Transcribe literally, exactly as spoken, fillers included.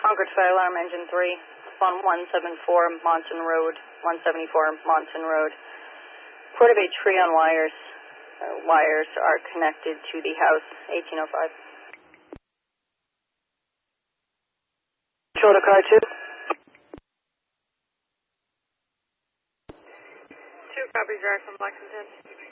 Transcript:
Concord Fire Alarm Engine three on one seventy-four Monson Road, one seventy-four Monson Road. Report of a tree on wires. Uh, wires are connected to the house, eighteen oh five. Show the car two. Two copies, Jack from Lexington.